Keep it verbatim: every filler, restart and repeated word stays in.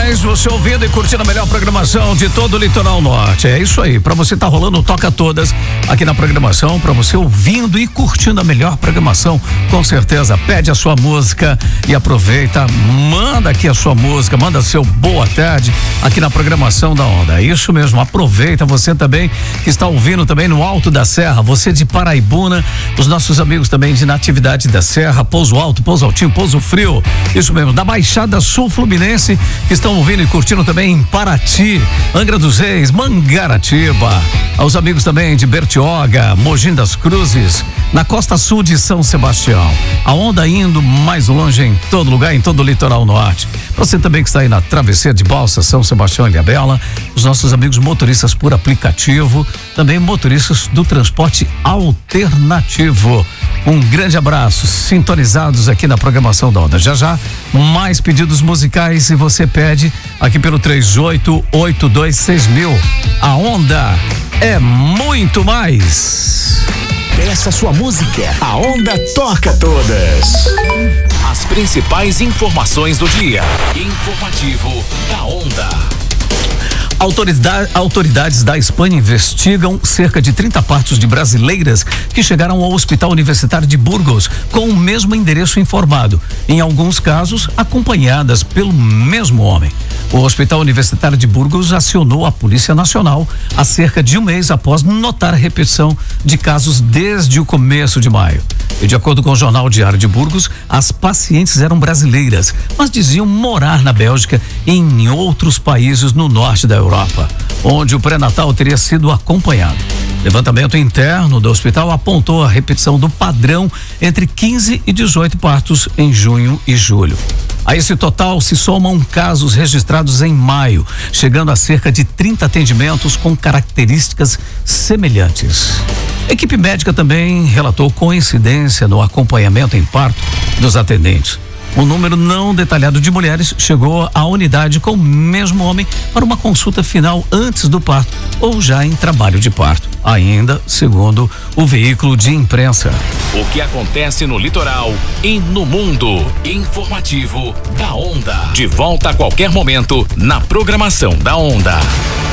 mais, você ouvindo e curtindo a melhor programação de todo o Litoral Norte. É isso aí, pra você tá rolando Toca Todas aqui na programação, pra você ouvindo e curtindo a melhor programação, com certeza. Pede a sua música e aproveita, manda aqui a sua música, manda seu boa tarde aqui na programação da Onda. É isso mesmo, aproveita, você também que está ouvindo também no Alto da Serra, você de Paraibuna, os nossos amigos também de Natividade da Serra, Pouso Alto, Pouso Altinho, Pouso Frio, isso mesmo, da Baixada Sul Fluminense, que estão ouvindo e curtindo também em Paraty, Angra dos Reis, Mangaratiba, aos amigos também de Bertioga, Mogi das Cruzes, na costa sul de São Sebastião. A Onda indo mais longe em todo lugar, em todo o Litoral Norte. Você também que está aí na Travessia de Balsa, São Sebastião e Ilhabela, os nossos amigos motoristas por aplicativo, também motoristas do transporte alternativo. Um grande abraço, sintonizados aqui na programação da Onda. Já já, mais pedidos musicais e você pede aqui pelo três oito oito dois seis mil. A Onda é muito mais. Peça sua música, a Onda toca todas. As principais informações do dia. Informativo da Onda. Autoridade, autoridades da Espanha investigam cerca de trinta partos de brasileiras que chegaram ao Hospital Universitário de Burgos com o mesmo endereço informado, em alguns casos acompanhadas pelo mesmo homem. O Hospital Universitário de Burgos acionou a Polícia Nacional há cerca de um mês após notar a repetição de casos desde o começo de maio. E de acordo com o Jornal Diário de Burgos, as pacientes eram brasileiras, mas diziam morar na Bélgica e em outros países no norte da Europa, onde o pré-natal teria sido acompanhado. Levantamento interno do hospital apontou a repetição do padrão entre quinze e dezoito partos em junho e julho. A esse total se somam casos registrados em maio, chegando a cerca de trinta atendimentos com características semelhantes. A equipe médica também relatou coincidência no acompanhamento em parto dos atendentes. Um número não detalhado de mulheres chegou à unidade com o mesmo homem para uma consulta final antes do parto ou já em trabalho de parto, ainda segundo o veículo de imprensa. O que acontece no litoral e no mundo. Informativo da Onda. De volta a qualquer momento na programação da Onda.